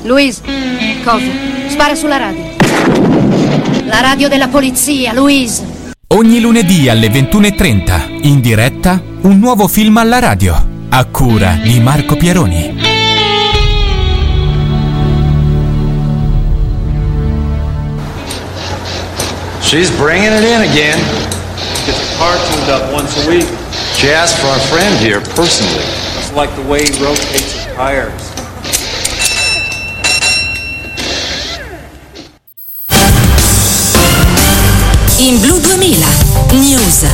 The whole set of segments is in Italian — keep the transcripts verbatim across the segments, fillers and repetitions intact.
Louise, cosa? Spara sulla radio. La radio della polizia, Louise. Ogni lunedì alle ventuno e trenta, in diretta, un nuovo film alla radio, a cura di Marco Pieroni. She's bringing it in again. Gets the car tuned up once a week. She asked for our friend here personally. It's like the way he rotates his tires. In Blu duemila News.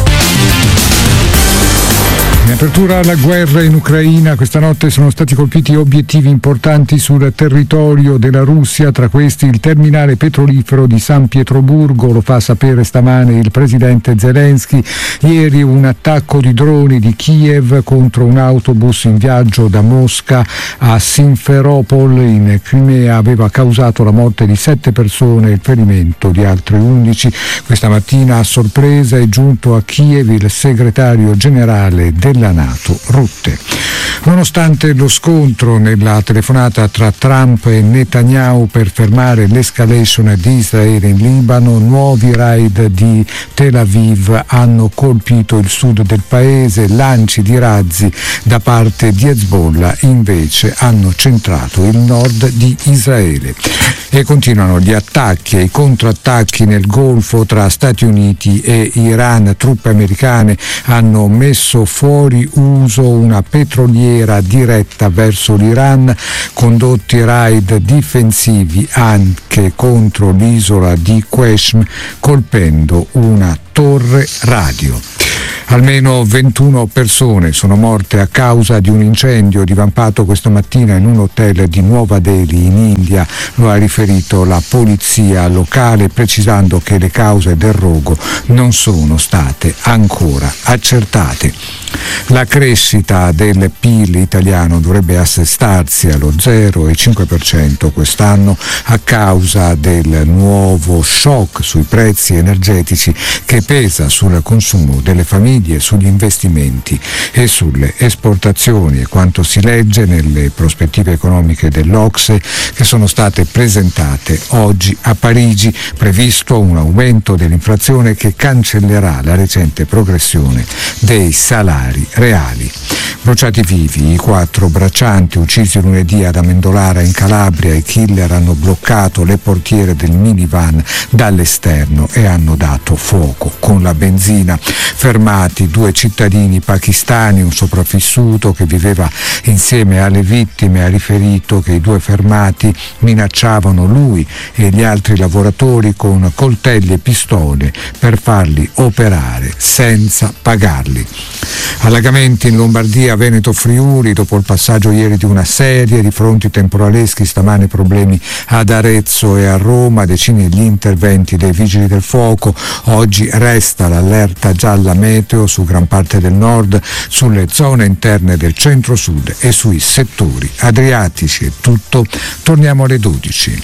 In apertura alla guerra in Ucraina, questa notte sono stati colpiti obiettivi importanti sul territorio della Russia, tra questi il terminale petrolifero di San Pietroburgo, lo fa sapere stamane il presidente Zelensky. Ieri un attacco di droni di Kiev contro un autobus in viaggio da Mosca a Simferopol in Crimea aveva causato la morte di sette persone e il ferimento di altre undici. Questa mattina a sorpresa è giunto a Kiev il segretario generale del la NATO, Rutte. Nonostante lo scontro nella telefonata tra Trump e Netanyahu per fermare l'escalation di Israele in Libano, nuovi raid di Tel Aviv hanno colpito il sud del paese, lanci di razzi da parte di Hezbollah invece hanno centrato il nord di Israele. E continuano gli attacchi e i contrattacchi nel Golfo tra Stati Uniti e Iran. Truppe americane hanno messo fuori uso una petroliera diretta verso l'Iran, condotti raid difensivi anche contro l'isola di Qeshm, colpendo una torre radio. Almeno ventuno persone sono morte a causa di un incendio divampato questa mattina in un hotel di Nuova Delhi in India, lo ha riferito la polizia locale, precisando che le cause del rogo non sono state ancora accertate. La crescita del P I L italiano dovrebbe assestarsi allo zero virgola cinque per cento quest'anno a causa del nuovo shock sui prezzi energetici che pesa sul consumo delle famiglie, sugli investimenti e sulle esportazioni, e quanto si legge nelle prospettive economiche dell'O C S E che sono state presentate oggi a Parigi. Previsto un aumento dell'inflazione che cancellerà la recente progressione dei salari reali. Bruciati vivi i quattro braccianti uccisi lunedì ad Amendolara in Calabria. I killer hanno bloccato le portiere del minivan dall'esterno e hanno dato fuoco con la benzina. Fermati due cittadini pakistani, un sopravvissuto che viveva insieme alle vittime ha riferito che i due fermati minacciavano lui e gli altri lavoratori con coltelli e pistole per farli operare senza pagarli. Allagamenti in Lombardia, Veneto, Friuli, dopo il passaggio ieri di una serie di fronti temporaleschi, stamane problemi ad Arezzo e a Roma, decine gli interventi dei vigili del fuoco. Oggi resta l'allerta gialla meteo su gran parte del nord, sulle zone interne del centro-sud e sui settori adriatici. È tutto, torniamo alle dodici.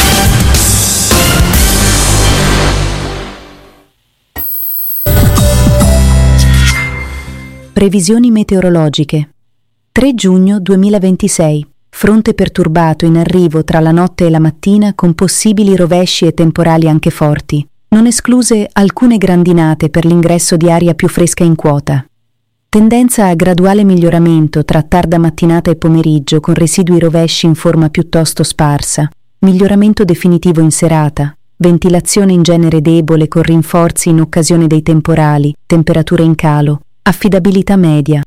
Previsioni meteorologiche. tre giugno duemilaventisei. Fronte perturbato in arrivo tra la notte e la mattina con possibili rovesci e temporali anche forti, non escluse alcune grandinate per l'ingresso di aria più fresca in quota. Tendenza a graduale miglioramento tra tarda mattinata e pomeriggio con residui rovesci in forma piuttosto sparsa, miglioramento definitivo in serata, ventilazione in genere debole con rinforzi in occasione dei temporali, temperature in calo, affidabilità media.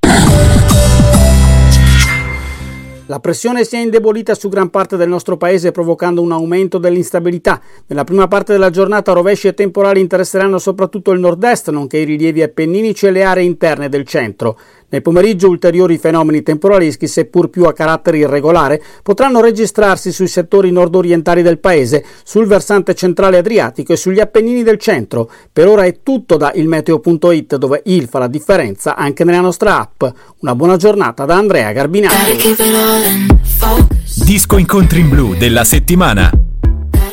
La pressione si è indebolita su gran parte del nostro paese, provocando un aumento dell'instabilità. Nella prima parte della giornata rovesci e temporali interesseranno soprattutto il nord-est, nonché i rilievi appenninici e le aree interne del centro. Nel pomeriggio ulteriori fenomeni temporaleschi, seppur più a carattere irregolare, potranno registrarsi sui settori nord-orientali del paese, sul versante centrale adriatico e sugli Appennini del centro. Per ora è tutto da ilmeteo punto it, dove il fa la differenza anche nella nostra app. Una buona giornata da Andrea Garbinato. Disco Incontri in Blu della settimana.